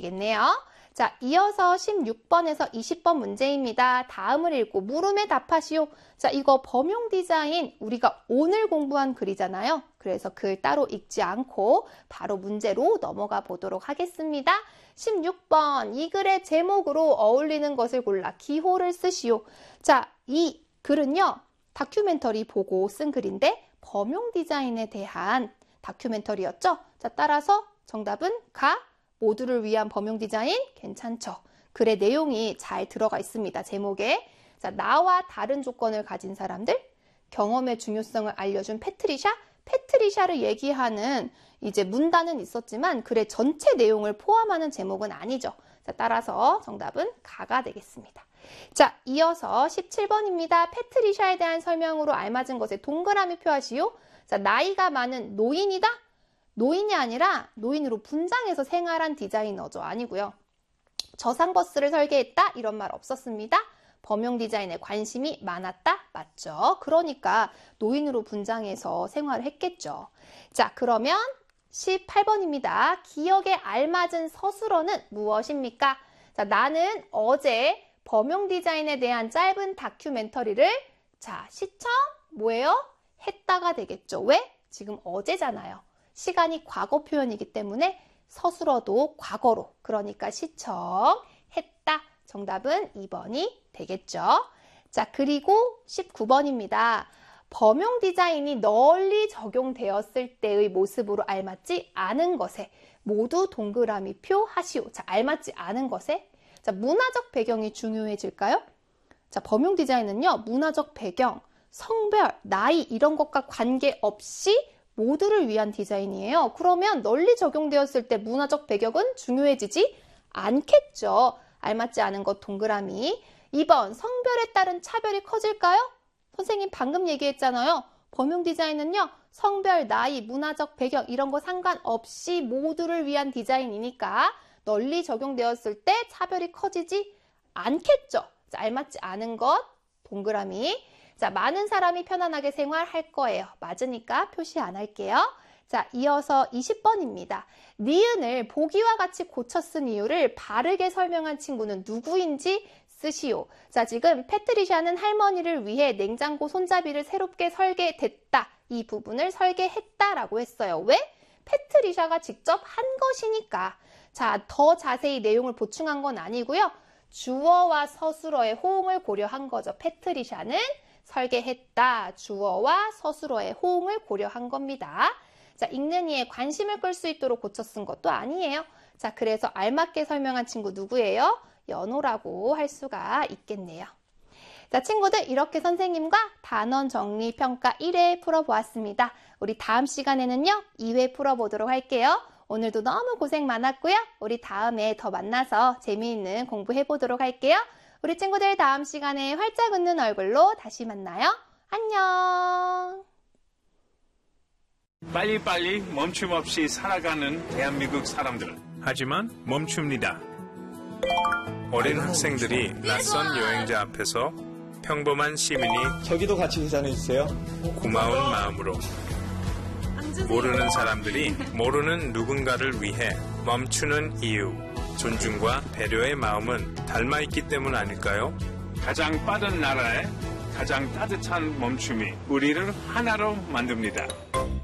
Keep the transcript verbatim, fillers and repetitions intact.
되겠네요. 자, 이어서 십육 번에서 이십 번 문제입니다. 다음을 읽고 물음에 답하시오. 자, 이거 범용 디자인 우리가 오늘 공부한 글이잖아요. 그래서 글 따로 읽지 않고 바로 문제로 넘어가 보도록 하겠습니다. 십육 번, 이 글의 제목으로 어울리는 것을 골라 기호를 쓰시오. 자, 이 글은요, 다큐멘터리 보고 쓴 글인데 범용 디자인에 대한 다큐멘터리였죠. 자, 따라서 정답은 가. 모두를 위한 범용 디자인 괜찮죠. 글의 내용이 잘 들어가 있습니다. 제목에. 자, 나와 다른 조건을 가진 사람들, 경험의 중요성을 알려준 패트리샤, 패트리샤를 얘기하는 이제 문단은 있었지만 글의 전체 내용을 포함하는 제목은 아니죠. 자, 따라서 정답은 가가 되겠습니다. 자, 이어서 십칠 번입니다. 패트리샤에 대한 설명으로 알맞은 것에 동그라미 표하시오. 자, 나이가 많은 노인이다? 노인이 아니라 노인으로 분장해서 생활한 디자이너죠. 아니고요. 저상버스를 설계했다? 이런 말 없었습니다. 범용 디자인에 관심이 많았다? 맞죠. 그러니까 노인으로 분장해서 생활을 했겠죠. 자, 그러면 십팔 번입니다. 기억에 알맞은 서술어는 무엇입니까? 자, 나는 어제 범용 디자인에 대한 짧은 다큐멘터리를 자, 시청 뭐예요? 했다가 되겠죠. 왜? 지금 어제잖아요. 시간이 과거 표현이기 때문에 서술어도 과거로, 그러니까 시청했다. 정답은 이 번이 되겠죠. 자, 그리고 십구 번입니다. 범용 디자인이 널리 적용되었을 때의 모습으로 알맞지 않은 것에 모두 동그라미 표 하시오. 자, 알맞지 않은 것에 자, 문화적 배경이 중요해질까요? 자, 범용 디자인은요, 문화적 배경, 성별, 나이 이런 것과 관계없이 모두를 위한 디자인이에요. 그러면 널리 적용되었을 때 문화적 배경은 중요해지지 않겠죠. 알맞지 않은 것 동그라미. 이 번, 성별에 따른 차별이 커질까요? 선생님 방금 얘기했잖아요. 범용 디자인은요, 성별, 나이, 문화적 배경 이런 거 상관없이 모두를 위한 디자인이니까 널리 적용되었을 때 차별이 커지지 않겠죠. 자, 알맞지 않은 것 동그라미. 자, 많은 사람이 편안하게 생활할 거예요. 맞으니까 표시 안 할게요. 자, 이어서 이십 번입니다. 니은을 보기와 같이 고쳐 쓴 이유를 바르게 설명한 친구는 누구인지 쓰시오. 자, 지금 패트리샤는 할머니를 위해 냉장고 손잡이를 새롭게 설계됐다. 이 부분을 설계했다라고 했어요. 왜? 패트리샤가 직접 한 것이니까. 자, 더 자세히 내용을 보충한 건 아니고요. 주어와 서술어의 호응을 고려한 거죠. 패트리샤는 설계했다. 주어와 서술어의 호응을 고려한 겁니다. 자, 읽는 이에 관심을 끌 수 있도록 고쳐 쓴 것도 아니에요. 자, 그래서 알맞게 설명한 친구 누구예요? 연호라고 할 수가 있겠네요. 자, 친구들 이렇게 선생님과 단원 정리 평가 일 회 풀어보았습니다. 우리 다음 시간에는요, 이 회 풀어보도록 할게요. 오늘도 너무 고생 많았고요. 우리 다음에 더 만나서 재미있는 공부해보도록 할게요. 우리 친구들 다음 시간에 활짝 웃는 얼굴로 다시 만나요. 안녕. 빨리빨리 멈춤 없이 살아가는 대한민국 사람들. 하지만 멈춥니다. 어린 학생들이 낯선 여행자 앞에서 평범한 시민이 저기도 같이 인사해주세요. 고마운 마음으로 모르는 사람들이 모르는 누군가를 위해 멈추는 이유, 존중과 배려의 마음은 닮아있기 때문 아닐까요? 가장 빠른 나라에 가장 따뜻한 멈춤이 우리를 하나로 만듭니다.